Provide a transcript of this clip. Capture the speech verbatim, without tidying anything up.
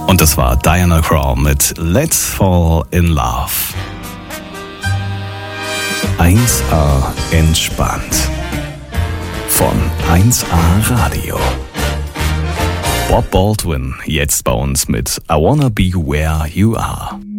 Und das war Diana Krall mit Let's Fall in Love. eins A entspannt. Von eins A Radio. Bob Baldwin jetzt bei uns mit I Wanna Be Where You Are.